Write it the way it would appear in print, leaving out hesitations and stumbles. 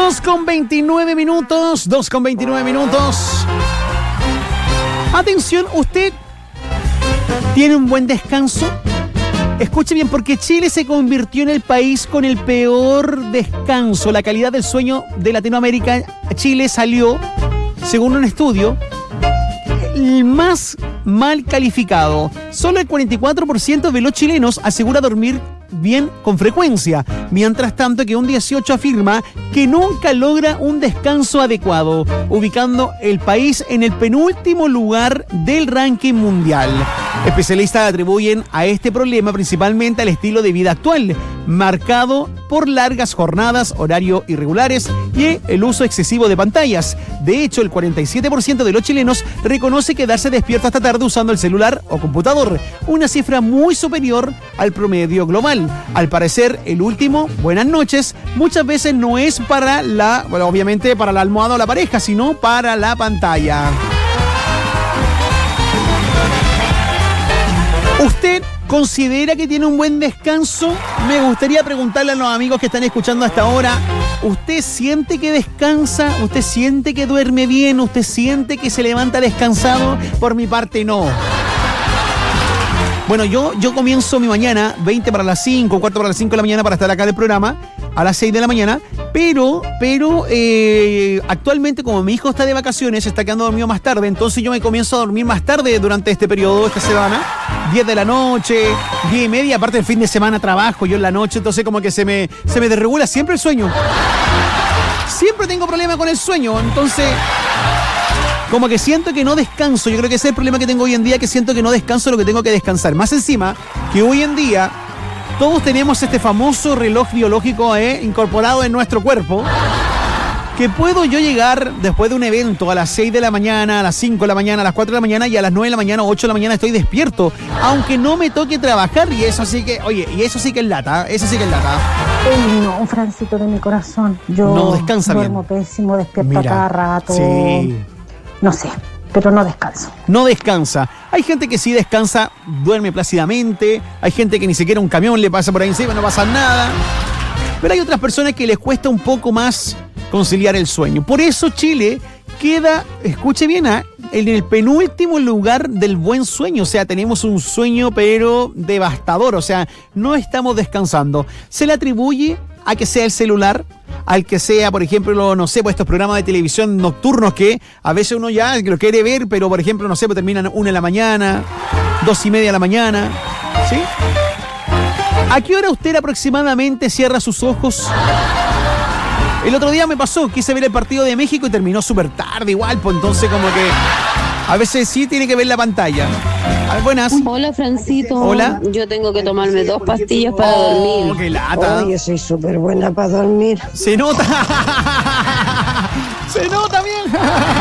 2:29 minutos. 2:29 minutos. Atención, ¿usted tiene un buen descanso? Escuche bien, porque Chile se convirtió en el país con el peor descanso. La calidad del sueño de Latinoamérica. Chile salió, según un estudio, el más mal calificado. Solo el 44% de los chilenos asegura dormir bien con frecuencia, mientras tanto que un 18% afirma que nunca logra un descanso adecuado, ubicando el país en el penúltimo lugar del ranking mundial. Especialistas atribuyen a este problema principalmente al estilo de vida actual, marcado por largas jornadas, horarios irregulares y el uso excesivo de pantallas. De hecho, el 47% de los chilenos reconoce quedarse despierto hasta tarde usando el celular o computador, una cifra muy superior al promedio global. Al parecer, el último, buenas noches, muchas veces no es para obviamente para la almohada o la pareja, sino para la pantalla. ¿Usted considera que tiene un buen descanso? Me gustaría preguntarle a los amigos que están escuchando hasta ahora, ¿usted siente que descansa? ¿Usted siente que duerme bien? ¿Usted siente que se levanta descansado? Por mi parte, no. Bueno, yo comienzo mi mañana, 20 para las 5, cuarto para las 5 de la mañana para estar acá en el programa, a las 6 de la mañana, pero actualmente como mi hijo está de vacaciones, está quedando dormido más tarde, entonces yo me comienzo a dormir más tarde durante este periodo, esta semana, 10 de la noche, 10:30, aparte el fin de semana trabajo yo en la noche, entonces como que se me desregula siempre el sueño. Siempre tengo problema con el sueño, entonces como que siento que no descanso. Yo creo que ese es el problema que tengo hoy en día, que siento que no descanso lo que tengo que descansar. Más encima, que hoy en día todos tenemos este famoso reloj biológico incorporado en nuestro cuerpo, que puedo yo llegar después de un evento a las 6 de la mañana, a las 5 de la mañana, a las 4 de la mañana y a las 9 de la mañana o 8 de la mañana estoy despierto, aunque no me toque trabajar, y eso sí que, y eso sí que es lata, eso sí que es lata. No, Francito de mi corazón, yo no descansa duermo bien. Pésimo, despierto Mira, cada rato. Sí. No sé, pero no descanso. No descansa. Hay gente que sí descansa, duerme plácidamente. Hay gente que ni siquiera un camión le pasa por ahí encima, no pasa nada. Pero hay otras personas que les cuesta un poco más conciliar el sueño. Por eso Chile queda, escuche bien, en el penúltimo lugar del buen sueño. O sea, tenemos un sueño pero devastador. O sea, no estamos descansando. Se le atribuye a que sea el celular, al que sea, por ejemplo, no sé, pues estos programas de televisión nocturnos que a veces uno ya lo quiere ver, pero por ejemplo, no sé, pues terminan 1 de la mañana, 2:30 de la mañana, ¿sí? ¿A qué hora usted aproximadamente cierra sus ojos? El otro día me pasó, quise ver el partido de México y terminó súper tarde igual, pues entonces como que a veces sí tiene que ver la pantalla. A ver, buenas. Hola, Francito. Hola. Yo tengo que tomarme 2 pastillas para dormir. ¡Qué lata! Yo soy súper buena para dormir. Se nota. Se nota bien.